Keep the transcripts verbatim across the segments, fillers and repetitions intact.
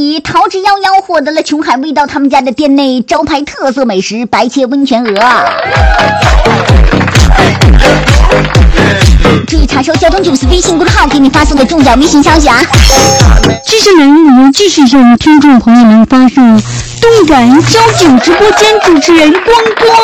起，逃之夭夭获得了琼海味道他们家的店内招牌特色美食白切温泉鹅。注意查收交通九四微信公众号给你发送的中奖微信消息啊！ 接下来我们继续向听众朋友们发送动感交警直播间主持人光光。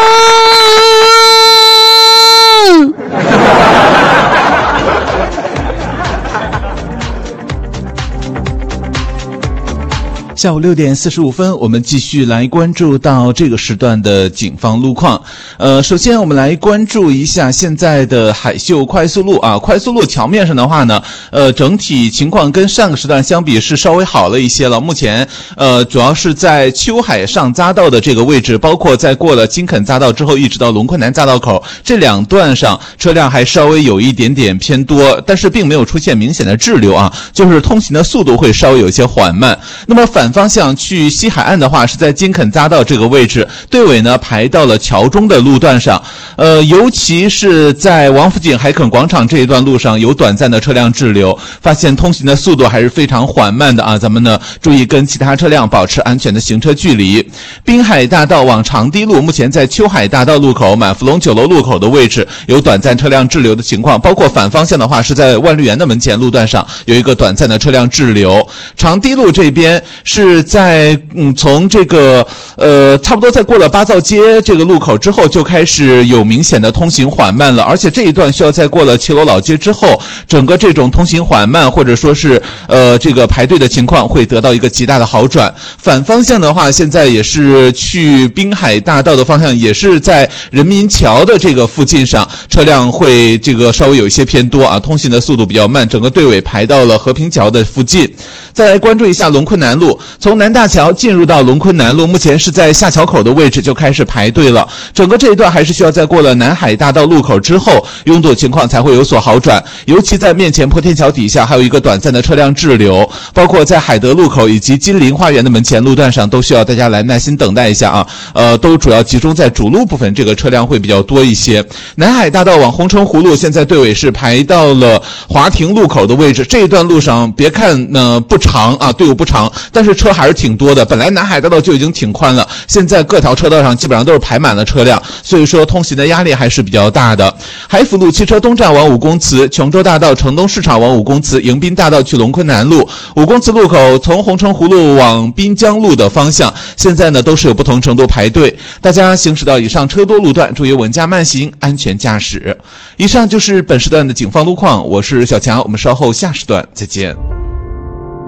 下午六点四十五分，我们继续来关注到这个时段的警方路况。呃，首先我们来关注一下现在的海秀快速路啊，快速路桥面上的话呢，呃，整体情况跟上个时段相比是稍微好了一些了。目前呃，主要是在秋海上匝道的这个位置，包括在过了金垦匝道之后，一直到龙昆南匝道口这两段上，车辆还稍微有一点点偏多，但是并没有出现明显的滞留啊，就是通行的速度会稍微有一些缓慢。那么反方向去西海岸的话，是在金垦匝道这个位置，队尾呢排到了桥中的路段上，呃，尤其是在王府井海垦广场这一段路上有短暂的车辆滞留，发现通行的速度还是非常缓慢的啊，咱们呢注意跟其他车辆保持安全的行车距离。滨海大道往长堤路，目前在秋海大道路口、满福龙酒楼路口的位置有短暂车辆滞留的情况，包括反方向的话是在万绿园的门前路段上有一个短暂的车辆滞留。长堤路这边是在嗯从这个呃差不多在过了八造街这个路口之后就开始有明显的通行缓慢了，而且这一段需要在过了骑楼老街之后，整个这种通行缓慢或者说是呃这个排队的情况会得到一个极大的好转。反方向的话，现在也是去滨海大道的方向，也是在人民桥的这个附近上，车辆会这个稍微有一些偏多啊，通行的速度比较慢，整个队尾排到了和平桥的附近。再来关注一下龙昆南路，从南大桥进入到龙昆南路，目前是在下桥口的位置就开始排队了，整个这一段还是需要在过了南海大道路口之后，拥堵情况才会有所好转，尤其在面前坡天桥底下还有一个短暂的车辆滞留，包括在海德路口以及金陵花园的门前路段上都需要大家来耐心等待一下啊，呃，都主要集中在主路部分，这个车辆会比较多一些。南海大道往红城湖路，现在队尾是排到了华亭路口的位置，这一段路上别看呢、呃、不长啊，队伍不长，但是车还是挺多的，本来南海大道就已经挺宽了，现在各条车道上基本上都是排满了车辆，所以说通行的压力还是比较大的。海辅路汽车东站往五公祠，琼州大道城东市场往五公祠，迎宾大道去龙昆南路，五公祠路口从红城湖路往滨江路的方向，现在呢都是有不同程度排队，大家行驶到以上车多路段，注意稳驾慢行，安全驾驶。以上就是本时段的警方路况，我是小强，我们稍后下时段再见。